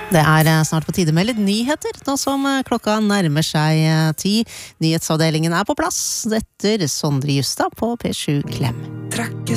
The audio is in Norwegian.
Det snart på tide med litt nyheter, nå som klokka nærmer seg 10. Nyhetsavdelingen på plass etter Sondre Justad på P7 Klem. Trekke